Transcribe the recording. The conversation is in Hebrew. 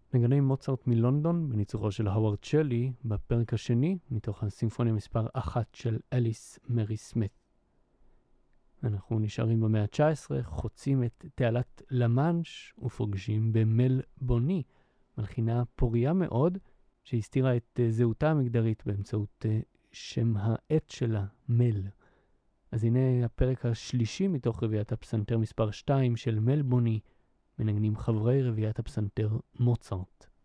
נגני מוצרט מלונדון בניצוחו של הווארד שלי בפרק השני מתוך הסימפוניה מספר 1 של אליס מרי סמית. אנחנו נשארים במאה ה-19, חוצים את תעלת למאנש ופוגשים במל בוני, מלחינה פוריה מאוד שהסתירה את זהותה המגדרית באמצעות שם העט שלה, מל. אז הנה הפרק השלישי מתוך רביעת הפסנתר מספר 2 של מל בוני, מנגנים חברי רביעת הפסנתר מוצרט.